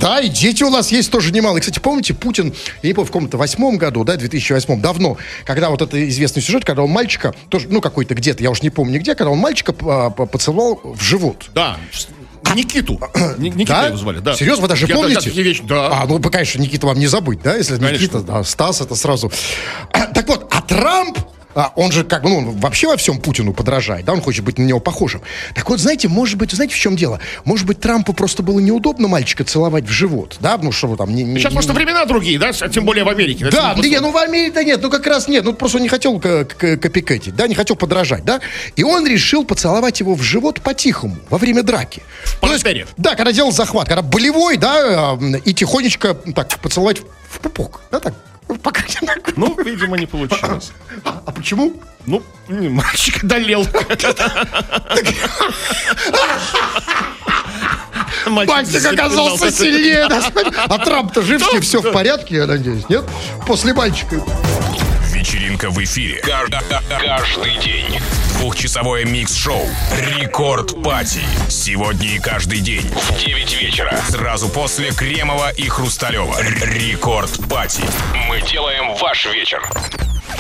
Да, и дети у нас есть тоже немало. И, кстати, помните, Путин, я не помню, в каком-то 2008 году, да, 2008, давно, когда вот это известный сюжет, когда он мальчика, тоже, ну, какой-то где-то, я уж не помню где, когда он мальчика поцеловал в живот. Да, Никиту. Никита Да? его звали, да. Серьезно, вы даже помните? Да. Ну, конечно, Никита вам не забыть, да, если Конечно. Никита, да, Стас, это сразу. Так вот, а Трамп, он же как бы, ну, он вообще во всем Путину подражает, да, он хочет быть на него похожим. Так вот, знаете, может быть, знаете, в чем дело? Может быть, Трампу просто было неудобно мальчика целовать в живот, да, ну, чтобы там... Сейчас просто времена другие, да, тем более в Америке. Да, ну в Америке-то нет, ну как раз нет, ну просто он не хотел копикетить, да, не хотел подражать, да, и он решил поцеловать его в живот по-тихому, во время драки. Партере. Да, когда делал захват, когда болевой, да, и тихонечко так поцеловать в пупок, да, так. Пока... Ну, видимо, не получилось. А почему? Ну, мальчик одолел. Мальчик оказался сильнее. А Трамп-то живчик, все в порядке, я надеюсь, нет? После мальчика. Вечеринка в эфире. Каждый день. Двухчасовое микс-шоу «Рекорд Пати». Сегодня и каждый день в 9 вечера. Сразу после Кремова и Хрусталева. «Рекорд Пати». Мы делаем ваш вечер.